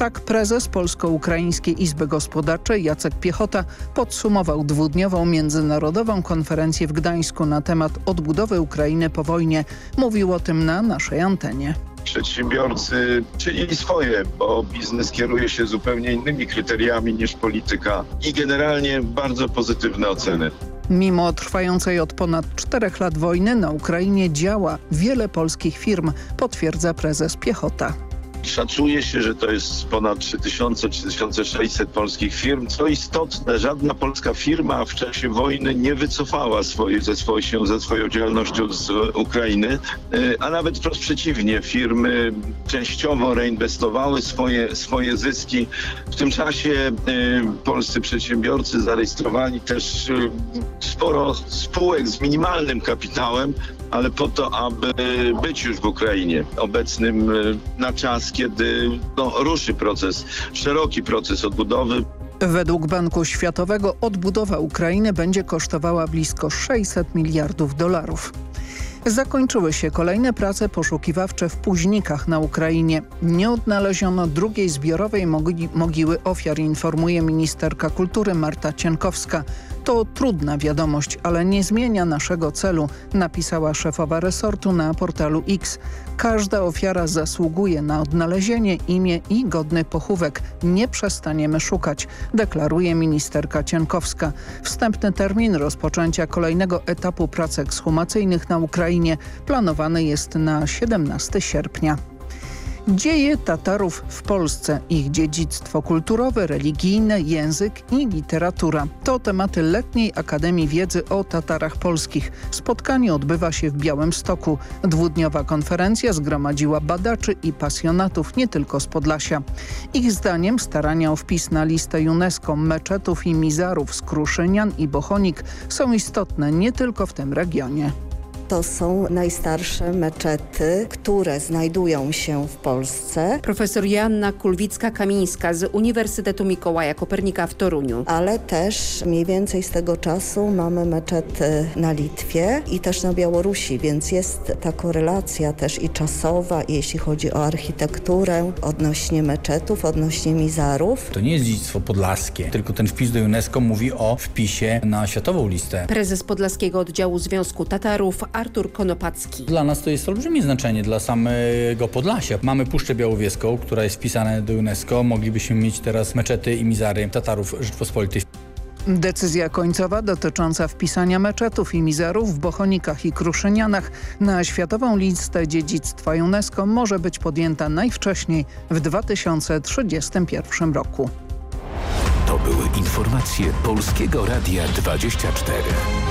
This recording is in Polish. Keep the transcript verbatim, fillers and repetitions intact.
Tak prezes Polsko-Ukraińskiej Izby Gospodarczej Jacek Piechota podsumował dwudniową międzynarodową konferencję w Gdańsku na temat odbudowy Ukrainy po wojnie. Mówił o tym na naszej antenie. Przedsiębiorcy czynili swoje, bo biznes kieruje się zupełnie innymi kryteriami niż polityka i generalnie bardzo pozytywne oceny. Mimo trwającej od ponad czterech lat wojny na Ukrainie działa wiele polskich firm, potwierdza prezes Piechota. Szacuje się, że to jest ponad trzy tysiące - trzy tysiące sześćset polskich firm. Co istotne, żadna polska firma w czasie wojny nie wycofała swojej, ze, swojej, się ze swoją działalnością z Ukrainy, a nawet wprost przeciwnie, firmy częściowo reinwestowały swoje, swoje zyski. W tym czasie polscy przedsiębiorcy zarejestrowali też sporo spółek z minimalnym kapitałem, ale po to, aby być już w Ukrainie obecnym na czas, kiedy no, ruszy proces, szeroki proces odbudowy. Według Banku Światowego odbudowa Ukrainy będzie kosztowała blisko sześćset miliardów dolarów. Zakończyły się kolejne prace poszukiwawcze w Późnikach na Ukrainie. Nie odnaleziono drugiej zbiorowej mogi mogiły ofiar, informuje ministerka kultury Marta Cienkowska. To trudna wiadomość, ale nie zmienia naszego celu, napisała szefowa resortu na portalu X. Każda ofiara zasługuje na odnalezienie, imię i godny pochówek. Nie przestaniemy szukać, deklaruje ministerka Cienkowska. Wstępny termin rozpoczęcia kolejnego etapu prac ekshumacyjnych na Ukrainie planowany jest na siedemnastego sierpnia. Dzieje Tatarów w Polsce, ich dziedzictwo kulturowe, religijne, język i literatura. To tematy letniej Akademii Wiedzy o Tatarach Polskich. Spotkanie odbywa się w Białymstoku. Dwudniowa konferencja zgromadziła badaczy i pasjonatów nie tylko z Podlasia. Ich zdaniem starania o wpis na listę UNESCO meczetów i mizarów z Kruszynian i Bochonik są istotne nie tylko w tym regionie. To są najstarsze meczety, które znajdują się w Polsce. Profesor Joanna Kulwicka-Kamińska z Uniwersytetu Mikołaja Kopernika w Toruniu. Ale też mniej więcej z tego czasu mamy meczety na Litwie i też na Białorusi, więc jest ta korelacja też i czasowa, jeśli chodzi o architekturę, odnośnie meczetów, odnośnie mizarów. To nie jest dziedzictwo podlaskie, tylko ten wpis do UNESCO mówi o wpisie na światową listę. Prezes Podlaskiego Oddziału Związku Tatarów Artur Konopacki. Dla nas to jest olbrzymie znaczenie, dla samego Podlasia. Mamy Puszczę Białowieską, która jest wpisana do UNESCO. Moglibyśmy mieć teraz meczety i mizary Tatarów Rzeczpospolitej. Decyzja końcowa dotycząca wpisania meczetów i mizarów w Bochonikach i Kruszynianach na światową listę dziedzictwa UNESCO może być podjęta najwcześniej w dwa tysiące trzydziestym pierwszym roku. To były informacje Polskiego Radia dwadzieścia cztery.